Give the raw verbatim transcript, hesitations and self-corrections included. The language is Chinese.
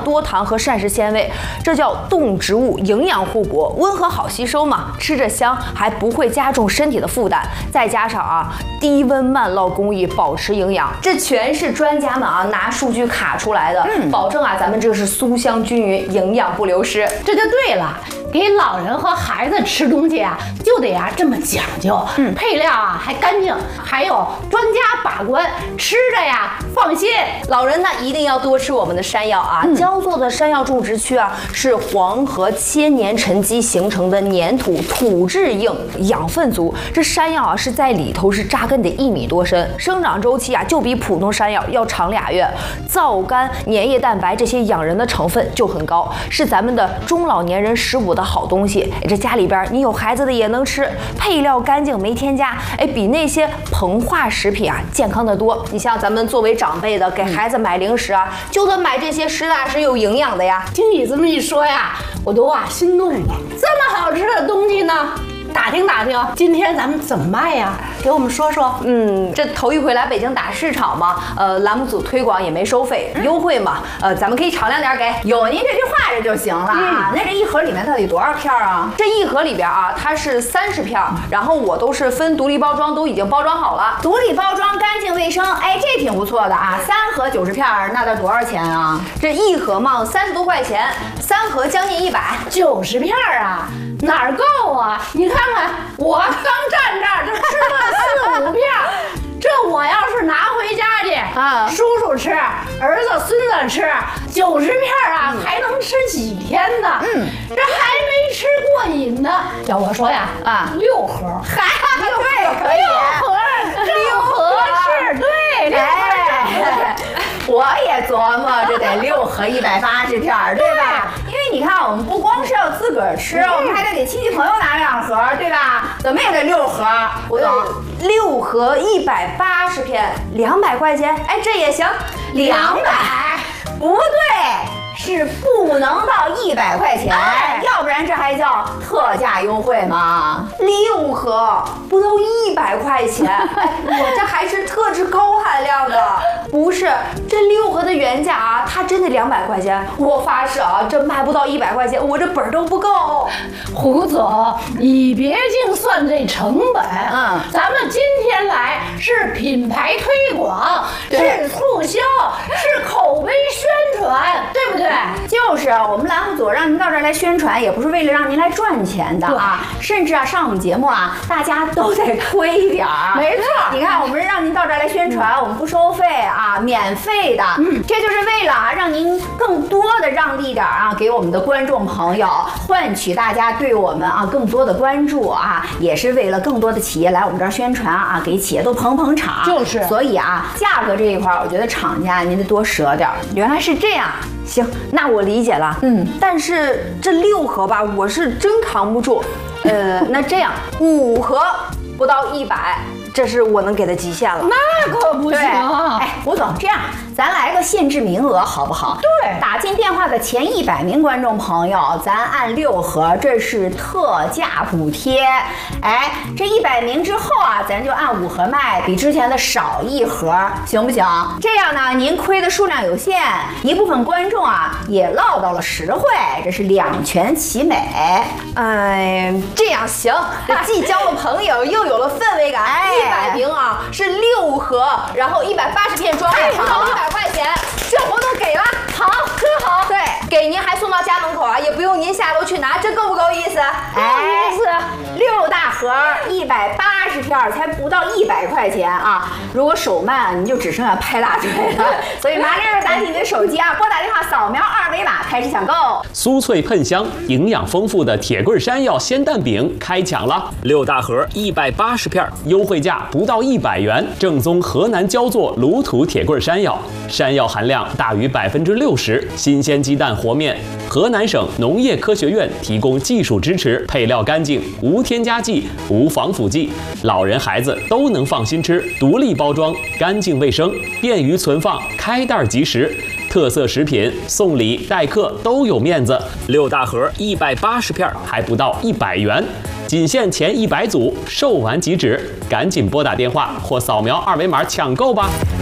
多糖和膳食纤维，这叫动植物营养互补，温和好吸收嘛，吃着香，还不会加重身体的负担。再加上啊，低温慢烙工艺，保持营养，这全是专家们啊拿数据卡出来的，嗯、保证啊咱们这是酥香均匀，营养不流失。 这就对了。给老人和孩子吃东西啊，就得啊这么讲究，嗯，配料啊还干净，还有专家把关，吃着呀放心。 老人呢一定要多吃我们的山药啊，嗯、焦作的山药种植区啊是黄河千年沉积形成的粘土，土质硬，养分足。这山药啊是在里头是扎根得一米多深，生长周期啊就比普通山药要长俩月，皂苷、粘液蛋白这些养人的成分就很高，是咱们的中老年人食补的好东西。这家里边你有孩子的也能吃，配料干净没添加，哎，比那些膨化食品啊健康的多。你像咱们作为长辈的给孩子买零食啊，就得买这些实打实有营养的呀。 听你这么一说呀，我都啊心动了。这么好吃的东西呢，打听打听，今天咱们怎么卖呀？给我们说说。 嗯，这头一回来北京打市场嘛，呃，栏目组推广也没收费，优惠嘛，呃，咱们可以敞亮点给。 有您这句话这就行了啊。嗯、那这一盒里面到底多少片啊？ 这一盒里边啊，它是三十片，然后我都是分独立包装，都已经包装好了。 独立包装，干净卫生，哎，这挺不错的啊。三盒九十片，那得多少钱啊？ 这一盒嘛，三十多块钱，三盒将近一百。 九十片啊？哪儿够啊？你看看，我刚站这儿就吃了四五片，这我要是拿回家去啊，叔叔吃，儿子孙子吃，九十片啊，嗯、还能吃几天呢？嗯，这还没吃过瘾呢。要我说呀，啊，六盒， 嗨，对，可以， 六盒，六盒是对，六哎，我也琢磨，这得六盒一百八十片，对吧？因为你看，我们不光是要自个儿吃，我们还得给亲戚朋友拿两盒，对吧？怎么也得六盒，我懂。 六盒一百八十片，两百块钱，哎，这也行。 两百？不对。是不能到一百块钱，哎、要不然这还叫特价优惠吗？ 六盒不到一百块钱，哎，我这还是特制高含量的，不是这六盒的原价啊，它真的两百块钱，我发誓啊，这卖不到一百块钱，我这本都不够。 胡总，你别净算这成本，嗯，咱们今天来是品牌推广，是促销，是口碑宣传，对不对？ 就是我们栏目组让您到这儿来宣传，也不是为了让您来赚钱的啊，甚至啊上我们节目啊，大家都得亏点儿。 没错， 你看我们让您到这儿来宣传，嗯、我们不收费啊，免费的，嗯，这就是为了啊让您更多的让利点啊给我们的观众朋友，换取大家对我们啊更多的关注啊，也是为了更多的企业来我们这儿宣传啊，给企业都捧捧场。 就是， 所以啊价格这一块，我觉得厂家您得多折点。 原来是这样。行，那我理解了。嗯，但是这六盒吧，我是真扛不住。呃，那这样五盒不到一百，这是我能给的极限了。 那可不行。 哎，胡总，这样咱来个限制名额好不好？ 对， 打进电话的前一百名观众朋友，咱按六盒，这是特价补贴。哎，这一百名之后啊，咱就按五盒卖，比之前的少一盒，行不行？这样呢，您亏的数量有限，一部分观众啊也落到了实惠，这是两全其美。 哎，这样行，这既交了朋友，又有了氛围感。一百名啊是六盒，然后一百八十片装，不到一百块钱，这活动给了，好，真好。对，给您还送到家门口啊，也不用您下楼去拿，这够不够意思？ 够意思。六大盒一百八十片，才不到一百块钱啊！如果手慢，你就只剩下拍大腿了。所以麻溜儿打起你的手机啊，拨打电话扫描二维码开始抢购。 酥脆喷香、营养丰富的铁棍山药鲜蛋饼开抢了，六大盒一百八十片，优惠价不到一百元，正宗河南焦作卤土铁棍山药，山药含量大于百分之六十，新鲜鸡蛋和面。河南省农业科学院提供技术支持，配料干净，无添加剂，无防腐剂，老人孩子都能放心吃。独立包装，干净卫生，便于存放，开袋即食。特色食品，送礼待客都有面子。六大盒一百八十片，还不到一百元，仅限前一百组，售完即止，赶紧拨打电话或扫描二维码抢购吧。